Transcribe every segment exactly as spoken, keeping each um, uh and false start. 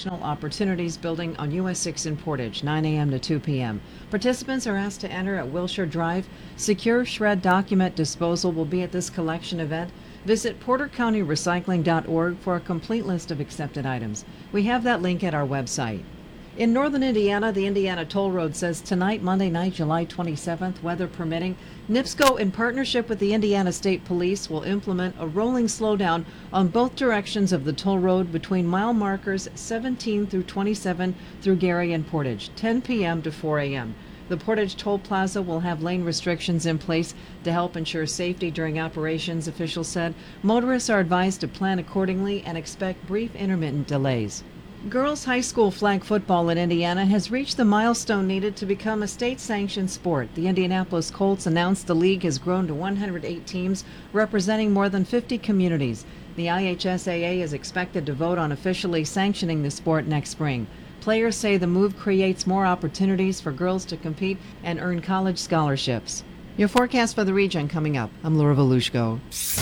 Educational Opportunities Building on U S six in Portage, nine a.m. to two p.m. Participants are asked to enter at Wilshire Drive. Secure shred document disposal will be at this collection event. Visit porter county recycling dot org for a complete list of accepted items. We have that link at our website. In northern Indiana, the Indiana Toll Road says tonight, Monday night, July twenty-seventh, weather permitting, NIPSCO, in partnership with the Indiana State Police, will implement a rolling slowdown on both directions of the toll road between mile markers seventeen through twenty-seven through Gary and Portage, ten p.m. to four a.m. The Portage Toll Plaza will have lane restrictions in place to help ensure safety during operations, officials said. Motorists are advised to plan accordingly and expect brief intermittent delays. Girls high school flag football in Indiana has reached the milestone needed to become a state-sanctioned sport. The Indianapolis Colts announced the league has grown to one hundred eight teams, representing more than fifty communities. The I H S A A is expected to vote on officially sanctioning the sport next spring. Players say the move creates more opportunities for girls to compete and earn college scholarships. Your forecast for the region coming up. I'm Laura Volushko.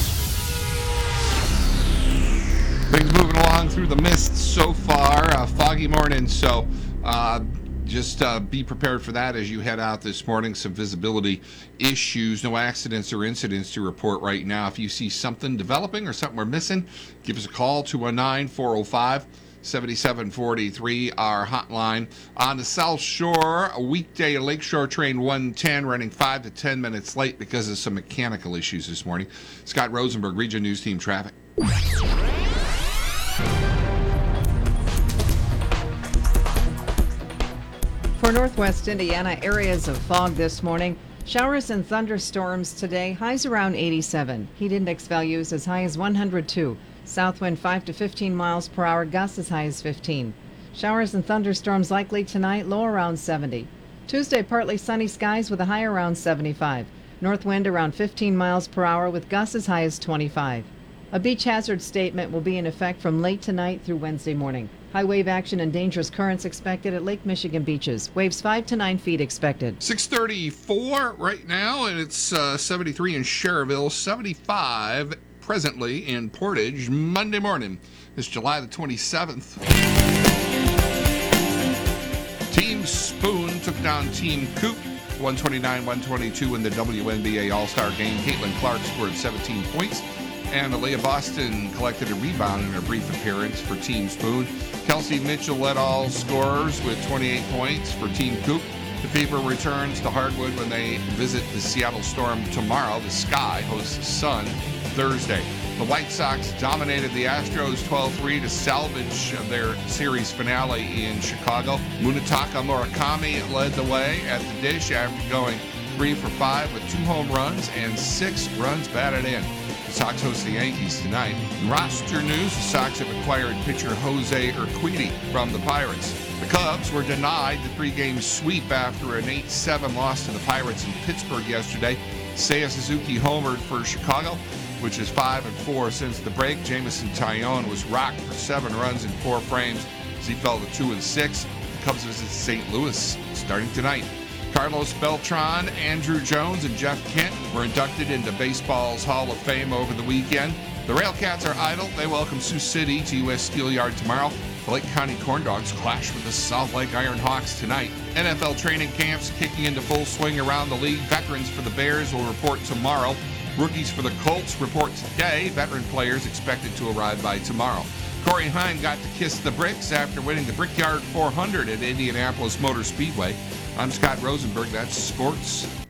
Things moving along through the mist so far. A foggy morning, so uh, just uh, be prepared for that as you head out this morning. Some visibility issues. No accidents or incidents to report right now. If you see something developing or something we're missing, give us a call, two one nine, four oh five, seven seven four three, our hotline. On the South Shore, a weekday Lakeshore Train one ten running five to ten minutes late because of some mechanical issues this morning. Scott Rosenberg, Region News Team Traffic. For northwest Indiana, areas of fog this morning. Showers and thunderstorms today. Highs around eighty-seven. Heat index values as high as one hundred two. South wind five to fifteen miles per hour. Gusts as high as fifteen. Showers and thunderstorms likely tonight. Low around seventy. Tuesday, partly sunny skies with a high around seventy-five. North wind around fifteen miles per hour with gusts as high as twenty-five. A beach hazard statement will be in effect from late tonight through Wednesday morning. High wave action and dangerous currents expected at Lake Michigan beaches. Waves five to nine feet expected. six thirty-four right now, and it's uh, seventy-three in Cherville, seventy-five presently in Portage. Monday morning is July the twenty-seventh. Team Spoon took down Team Coop one twenty-nine one twenty-two in the W N B A All-Star game. Caitlin Clark scored seventeen points. And Aaliyah Boston collected a rebound in her brief appearance for Team Spoon. Kelsey Mitchell led all scorers with twenty-eight points for Team Coop. The Fever returns to Hardwood when they visit the Seattle Storm tomorrow. The Sky hosts Sun Thursday. The White Sox dominated the Astros twelve three to salvage their series finale in Chicago. Munetaka Murakami led the way at the dish after going three for five with two home runs and six runs batted in. The Sox host the Yankees tonight. In roster news, the Sox have acquired pitcher Jose Urquidy from the Pirates. The Cubs were denied the three-game sweep after an eight seven loss to the Pirates in Pittsburgh yesterday. Seiya Suzuki homered for Chicago, which is five and four since the break. Jameson Taillon was rocked for seven runs in four frames as he fell to two and six. The Cubs visit Saint Louis starting tonight. Carlos Beltran, Andrew Jones, and Jeff Kent were inducted into baseball's Hall of Fame over the weekend. The Railcats are idle. They welcome Sioux City to U S Steel Yard tomorrow. The Lake County Corn Dogs clash with the South Lake Iron Hawks tonight. N F L training camps kicking into full swing around the league. Veterans for the Bears will report tomorrow. Rookies for the Colts report today. Veteran players expected to arrive by tomorrow. Corey Hine got to kiss the bricks after winning the Brickyard four hundred at Indianapolis Motor Speedway. I'm Scott Rosenberg. That's sports.